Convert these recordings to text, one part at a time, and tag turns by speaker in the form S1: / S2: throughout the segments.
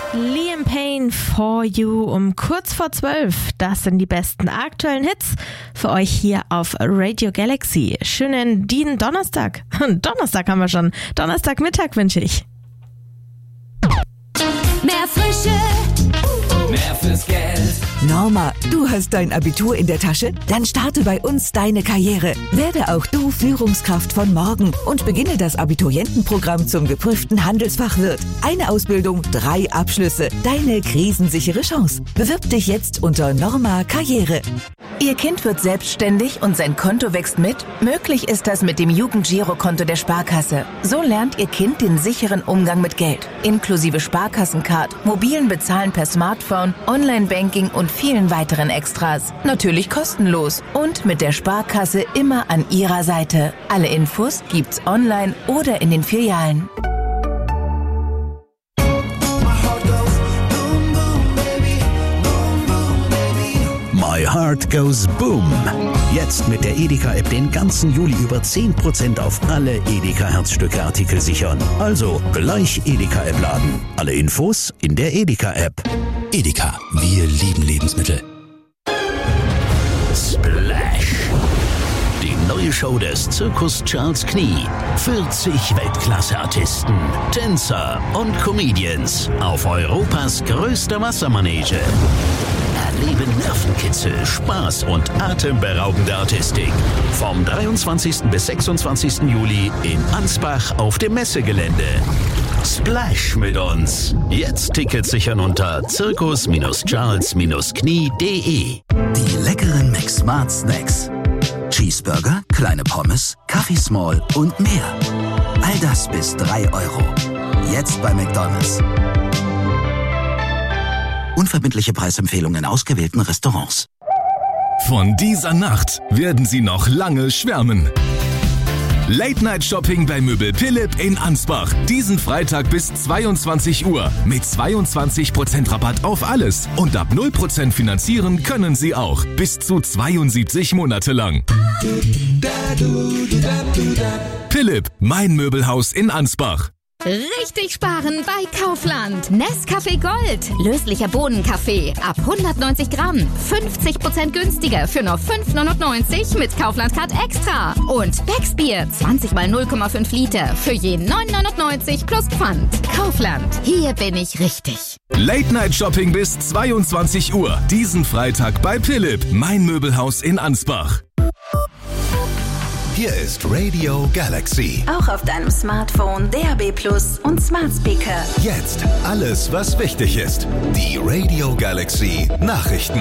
S1: Liam Payne, For You um kurz vor 12. Das sind die besten aktuellen Hits für euch hier auf Radio Galaxy. Schönen Donnerstag. Donnerstag haben wir schon. Donnerstagmittag wünsche ich.
S2: Mehr Frische,
S3: mehr fürs Geld.
S4: Norma, du hast dein Abitur in der Tasche? Dann starte bei uns deine Karriere. Werde auch du Führungskraft von morgen und beginne das Abiturientenprogramm zum geprüften Handelsfachwirt. Eine Ausbildung, 3 Abschlüsse. Deine krisensichere Chance. Bewirb dich jetzt unter Norma Karriere. Ihr Kind wird selbstständig und sein Konto wächst mit? Möglich ist das mit dem Jugendgirokonto der Sparkasse. So lernt Ihr Kind den sicheren Umgang mit Geld. Inklusive Sparkassencard, mobilen Bezahlen per Smartphone, Online-Banking und vielen weiteren Extras. Natürlich kostenlos und mit der Sparkasse immer an Ihrer Seite. Alle Infos gibt's online oder in den Filialen.
S5: My Heart Goes Boom. Jetzt mit der Edeka-App den ganzen Juli über 10% auf alle Edeka-Herzstücke-Artikel sichern. Also gleich Edeka-App laden. Alle Infos in der Edeka-App.
S6: Edeka, wir lieben Lebensmittel.
S5: Splash. Die neue Show des Zirkus Charles Knie. 40 Weltklasse-Artisten, Tänzer und Comedians auf Europas größter Wassermanege. Erleben Nervenkitzel, Spaß und atemberaubende Artistik. Vom 23. bis 26. Juli in Ansbach auf dem Messegelände. Splash mit uns. Jetzt Tickets sichern unter zirkus-charles-knie.de.
S6: Die leckeren McSmart Snacks. Cheeseburger, kleine Pommes, Kaffee Small und mehr. All das bis 3 Euro. Jetzt bei McDonald's. Unverbindliche Preisempfehlungen in ausgewählten Restaurants.
S7: Von dieser Nacht werden Sie noch lange schwärmen. Late-Night-Shopping bei Möbel Philipp in Ansbach. Diesen Freitag bis 22 Uhr. Mit 22% Rabatt auf alles. Und ab 0% finanzieren können Sie auch. Bis zu 72 Monate lang. Philipp, mein Möbelhaus in Ansbach.
S2: richtig sparen bei Kaufland. Nescafé Gold, löslicher Bohnenkaffee ab 190 Gramm, 50% günstiger für nur 5,99 mit Kaufland-Card Extra. Und Becksbier, 20 mal 0,5 Liter für je 9,99 plus Pfand. Kaufland, hier bin ich richtig.
S7: Late-Night-Shopping bis 22 Uhr. Diesen Freitag bei Philipp, mein Möbelhaus in Ansbach.
S8: Hier ist Radio Galaxy.
S4: Auch auf deinem Smartphone, DAB+ und Smart Speaker.
S8: Jetzt alles, was wichtig ist. Die Radio Galaxy Nachrichten.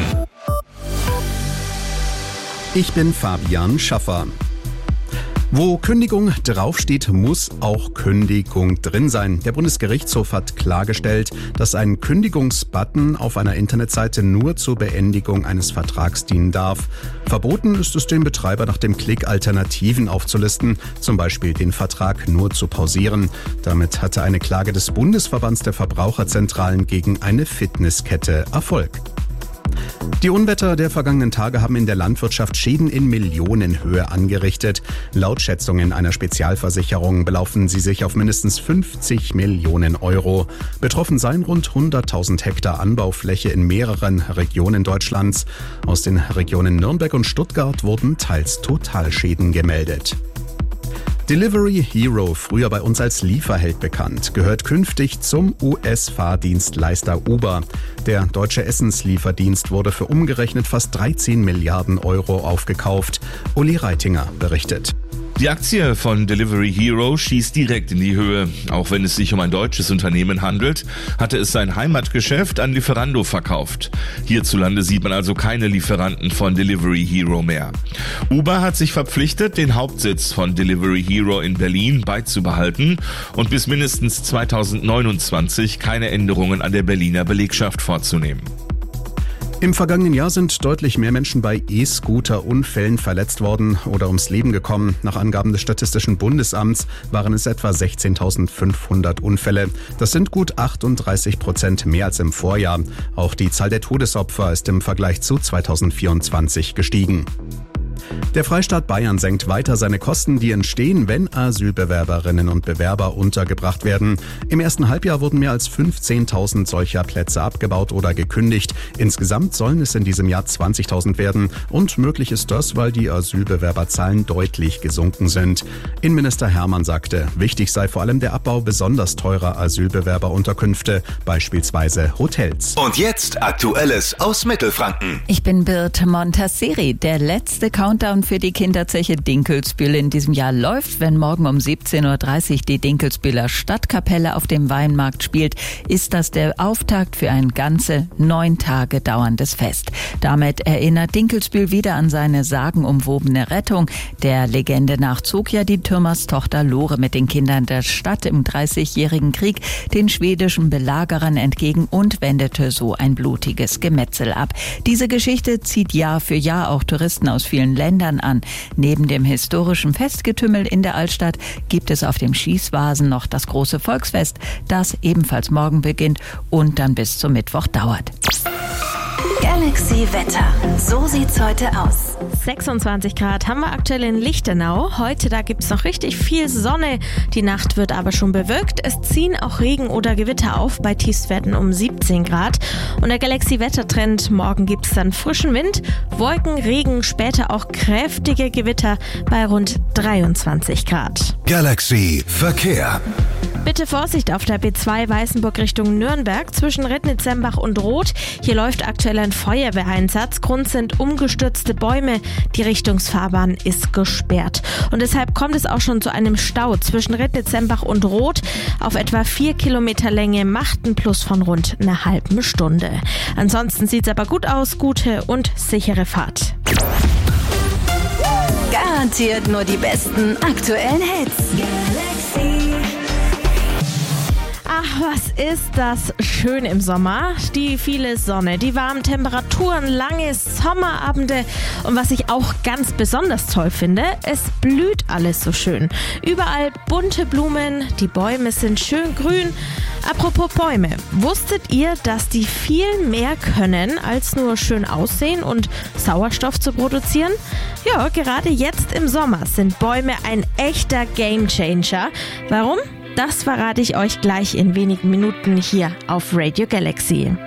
S9: Ich bin Fabian Schaffer. Wo Kündigung draufsteht, muss auch Kündigung drin sein. Der Bundesgerichtshof hat klargestellt, dass ein Kündigungsbutton auf einer Internetseite nur zur Beendigung eines Vertrags dienen darf. Verboten ist es dem Betreiber nach dem Klick Alternativen aufzulisten, zum Beispiel den Vertrag nur zu pausieren. Damit hatte eine Klage des Bundesverbands der Verbraucherzentralen gegen eine Fitnesskette Erfolg. Die Unwetter der vergangenen Tage haben in der Landwirtschaft Schäden in Millionenhöhe angerichtet. Laut Schätzungen einer Spezialversicherung belaufen sie sich auf mindestens 50 Millionen Euro. Betroffen seien rund 100.000 Hektar Anbaufläche in mehreren Regionen Deutschlands. Aus den Regionen Nürnberg und Stuttgart wurden teils Totalschäden gemeldet. Delivery Hero, früher bei uns als Lieferheld bekannt, gehört künftig zum US-Fahrdienstleister Uber. Der deutsche Essenslieferdienst wurde für umgerechnet fast 13 Milliarden Euro aufgekauft. Uli Reitinger berichtet.
S10: Die Aktie von Delivery Hero schießt direkt in die Höhe. Auch wenn es sich um ein deutsches Unternehmen handelt, hatte es sein Heimatgeschäft an Lieferando verkauft. Hierzulande sieht man also keine Lieferanten von Delivery Hero mehr. Uber hat sich verpflichtet, den Hauptsitz von Delivery Hero in Berlin beizubehalten und bis mindestens 2029 keine Änderungen an der Berliner Belegschaft vorzunehmen.
S9: Im vergangenen Jahr sind deutlich mehr Menschen bei E-Scooter-Unfällen verletzt worden oder ums Leben gekommen. Nach Angaben des Statistischen Bundesamts waren es etwa 16.500 Unfälle. Das sind gut 38% mehr als im Vorjahr. Auch die Zahl der Todesopfer ist im Vergleich zu 2024 gestiegen. Der Freistaat Bayern senkt weiter seine Kosten, die entstehen, wenn Asylbewerberinnen und Bewerber untergebracht werden. Im ersten Halbjahr wurden mehr als 15.000 solcher Plätze abgebaut oder gekündigt. Insgesamt sollen es in diesem Jahr 20.000 werden. Und möglich ist das, weil die Asylbewerberzahlen deutlich gesunken sind. Innenminister Hermann sagte, wichtig sei vor allem der Abbau besonders teurer Asylbewerberunterkünfte, beispielsweise Hotels.
S8: Und jetzt Aktuelles aus Mittelfranken.
S11: Ich bin Birte Montasseri. Der letzte Countdown für die Kinderzeche Dinkelsbühl in diesem Jahr läuft. Wenn morgen um 17.30 Uhr die Dinkelsbühler Stadtkapelle auf dem Weinmarkt spielt, ist das der Auftakt für ein ganze 9 Tage dauerndes Fest. Damit erinnert Dinkelsbühl wieder an seine sagenumwobene Rettung. Der Legende nach zog ja die Türmerstochter Lore mit den Kindern der Stadt im 30-jährigen Krieg den schwedischen Belagerern entgegen und wendete so ein blutiges Gemetzel ab. Diese Geschichte zieht Jahr für Jahr auch Touristen aus vielen Ländern an. Neben dem historischen Festgetümmel in der Altstadt gibt es auf dem Schießwasen noch das große Volksfest, das ebenfalls morgen beginnt und dann bis zum Mittwoch dauert.
S2: Galaxy Wetter. So sieht's heute aus.
S1: 26 Grad haben wir aktuell in Lichtenau. Heute, da gibt's noch richtig viel Sonne. Die Nacht wird aber schon bewölkt. Es ziehen auch Regen oder Gewitter auf bei Tiefstwerten um 17 Grad. Und der Galaxy-Wettertrend, morgen gibt's dann frischen Wind, Wolken, Regen, später auch kräftige Gewitter bei rund 23 Grad.
S8: Galaxy Verkehr.
S1: Bitte Vorsicht auf der B2 Weißenburg Richtung Nürnberg zwischen Rednitz-Sembach und Roth. Hier läuft aktuell ein Feuerwehreinsatz. Grund sind umgestürzte Bäume. Die Richtungsfahrbahn ist gesperrt. Und deshalb kommt es auch schon zu einem Stau zwischen Rednitz-Sembach und Roth auf etwa 4 Kilometer Länge, macht einen Plus von rund einer halben Stunde. Ansonsten sieht's aber gut aus, gute und sichere Fahrt.
S2: Garantiert nur die besten aktuellen Hits. Galaxy.
S1: Ach, was ist das schön im Sommer? Die viele Sonne, die warmen Temperaturen, lange Sommerabende und was ich auch ganz besonders toll finde, es blüht alles so schön. Überall bunte Blumen, die Bäume sind schön grün. Apropos Bäume, wusstet ihr, dass die viel mehr können, als nur schön aussehen und Sauerstoff zu produzieren? Ja, gerade jetzt im Sommer sind Bäume ein echter Gamechanger. Warum? Das verrate ich euch gleich in wenigen Minuten hier auf Radio Galaxy.